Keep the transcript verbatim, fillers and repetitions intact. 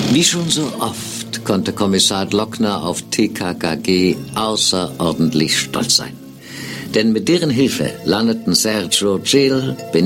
Wie schon so oft konnte Kommissar Glockner auf T K K G außerordentlich stolz sein. Denn mit deren Hilfe landeten Sergio Gil,